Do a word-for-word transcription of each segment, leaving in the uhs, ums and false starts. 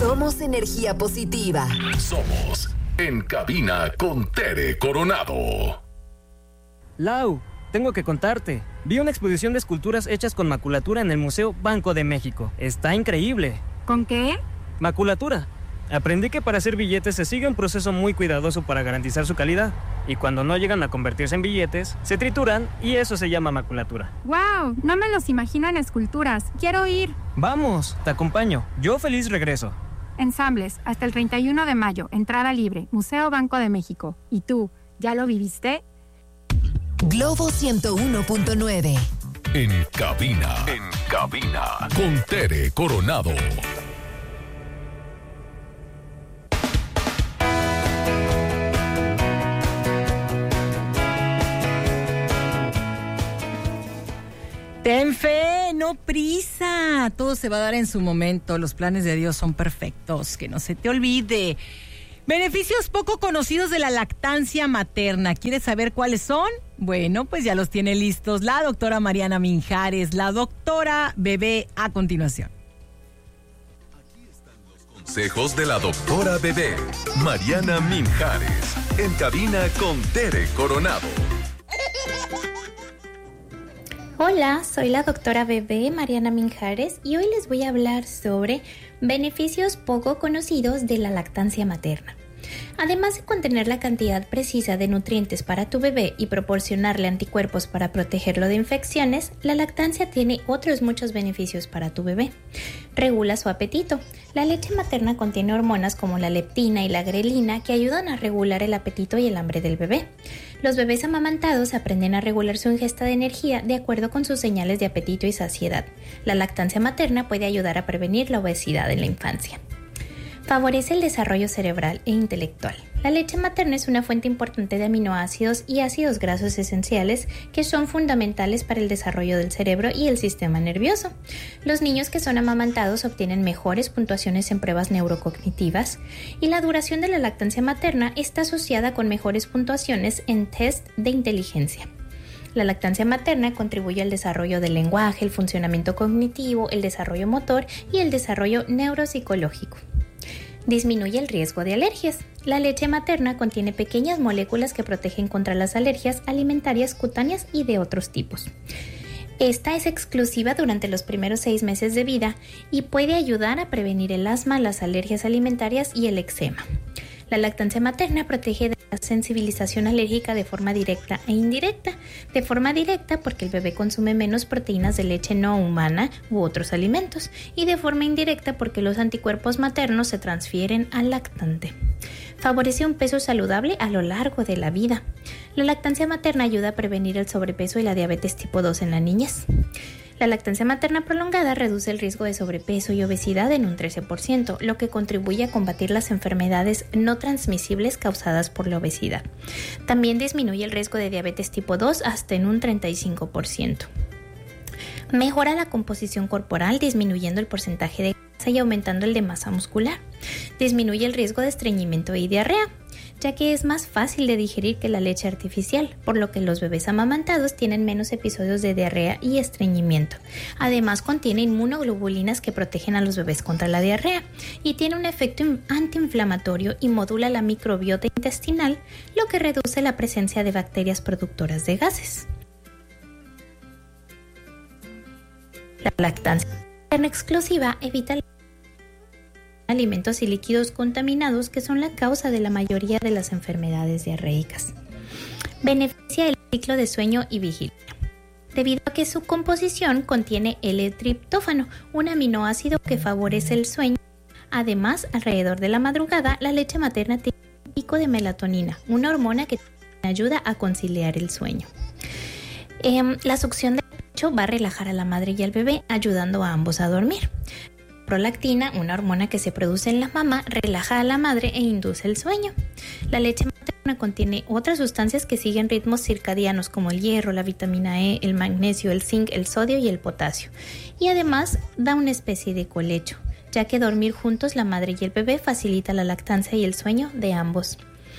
Somos energía positiva. Somos En Cabina con Tere Coronado. Lau, tengo que contarte. Vi una exposición de esculturas hechas con maculatura en el Museo Banco de México. Está increíble. ¿Con qué? Maculatura. Aprendí que para hacer billetes se sigue un proceso muy cuidadoso para garantizar su calidad. Y cuando no llegan a convertirse en billetes, se trituran y eso se llama maculatura. ¡Wow! No me los imagino en esculturas. ¡Quiero ir! Vamos, te acompaño. Yo feliz regreso. Ensambles, hasta el treinta y uno de mayo. Entrada libre. Museo Banco de México. ¿Y tú, ya lo viviste? Globo ciento uno punto nueve. En Cabina. En Cabina con Tere Coronado. Ten fe, no prisa. Todo se va a dar en su momento. Los planes de Dios son perfectos. Que no se te olvide. Beneficios poco conocidos de la lactancia materna. ¿Quieres saber cuáles son? Bueno, pues ya los tiene listos la doctora Mariana Minjares, la doctora Bebé, a continuación. Aquí están los consejos de la doctora Bebé, Mariana Minjares. En Cabina con Tere Coronado. Hola, soy la doctora Bebé Mariana Minjares y hoy les voy a hablar sobre beneficios poco conocidos de la lactancia materna. Además de contener la cantidad precisa de nutrientes para tu bebé y proporcionarle anticuerpos para protegerlo de infecciones, la lactancia tiene otros muchos beneficios para tu bebé. Regula su apetito. La leche materna contiene hormonas como la leptina y la grelina que ayudan a regular el apetito y el hambre del bebé. Los bebés amamantados aprenden a regular su ingesta de energía de acuerdo con sus señales de apetito y saciedad. La lactancia materna puede ayudar a prevenir la obesidad en la infancia. Favorece el desarrollo cerebral e intelectual. La leche materna es una fuente importante de aminoácidos y ácidos grasos esenciales que son fundamentales para el desarrollo del cerebro y el sistema nervioso. Los niños que son amamantados obtienen mejores puntuaciones en pruebas neurocognitivas y la duración de la lactancia materna está asociada con mejores puntuaciones en test de inteligencia. La lactancia materna contribuye al desarrollo del lenguaje, el funcionamiento cognitivo, el desarrollo motor y el desarrollo neuropsicológico. Disminuye el riesgo de alergias. La leche materna contiene pequeñas moléculas que protegen contra las alergias alimentarias, cutáneas y de otros tipos. Esta es exclusiva durante los primeros seis meses de vida y puede ayudar a prevenir el asma, las alergias alimentarias y el eczema. La lactancia materna protege de la sensibilización alérgica de forma directa e indirecta. De forma directa porque el bebé consume menos proteínas de leche no humana u otros alimentos, y de forma indirecta porque los anticuerpos maternos se transfieren al lactante. Favorece un peso saludable a lo largo de la vida. La lactancia materna ayuda a prevenir el sobrepeso y la diabetes tipo dos en la niñez. La lactancia materna prolongada reduce el riesgo de sobrepeso y obesidad en un trece por ciento, lo que contribuye a combatir las enfermedades no transmisibles causadas por la obesidad. También disminuye el riesgo de diabetes tipo dos hasta en un treinta y cinco por ciento. Mejora la composición corporal disminuyendo el porcentaje de grasa y aumentando el de masa muscular. Disminuye el riesgo de estreñimiento y diarrea, ya que es más fácil de digerir que la leche artificial, por lo que los bebés amamantados tienen menos episodios de diarrea y estreñimiento. Además, contiene inmunoglobulinas que protegen a los bebés contra la diarrea y tiene un efecto antiinflamatorio y modula la microbiota intestinal, lo que reduce la presencia de bacterias productoras de gases. La lactancia materna exclusiva evita la alimentos y líquidos contaminados que son la causa de la mayoría de las enfermedades diarreicas. Beneficia el ciclo de sueño y vigilia. Debido a que su composición contiene L-triptófano, un aminoácido que favorece el sueño. Además, alrededor de la madrugada, la leche materna tiene un pico de melatonina, una hormona que ayuda a conciliar el sueño. Eh, la succión del pecho va a relajar a la madre y al bebé, ayudando a ambos a dormir. Prolactina, una hormona que se produce en la mama, relaja a la madre e induce el sueño. La leche materna contiene otras sustancias que siguen ritmos circadianos como el hierro, la vitamina E, el magnesio, el zinc, el sodio y el potasio. Y además da una especie de colecho, ya que dormir juntos la madre y el bebé facilita la lactancia y el sueño de ambos.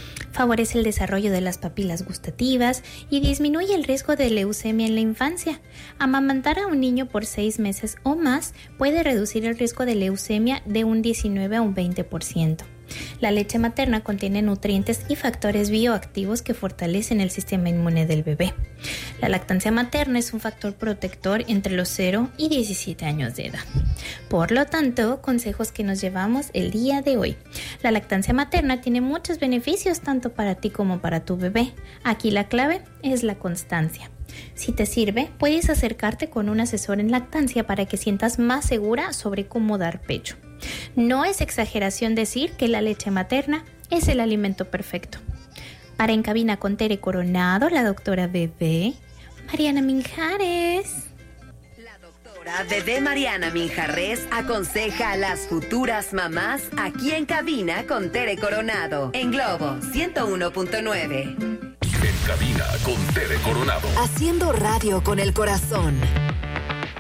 Favorece el desarrollo de las papilas gustativas y disminuye el riesgo de leucemia en la infancia. Amamantar a un niño por seis meses o más puede reducir el riesgo de leucemia de un diecinueve a un veinte por ciento. La leche materna contiene nutrientes y factores bioactivos que fortalecen el sistema inmune del bebé. La lactancia materna es un factor protector entre los cero y diecisiete años de edad. Por lo tanto, consejos que nos llevamos el día de hoy. La lactancia materna tiene muchos beneficios tanto para ti como para tu bebé. Aquí la clave es la constancia. Si te sirve, puedes acercarte con un asesor en lactancia para que sientas más segura sobre cómo dar pecho. No es exageración decir que la leche materna es el alimento perfecto. Para En Cabina con Tere Coronado, la doctora Bebé, Mariana Minjares. La doctora Bebé Mariana Minjares aconseja a las futuras mamás aquí en Cabina con Tere Coronado, en Globo ciento uno punto nueve. En Cabina con Tere Coronado. Haciendo radio con el corazón.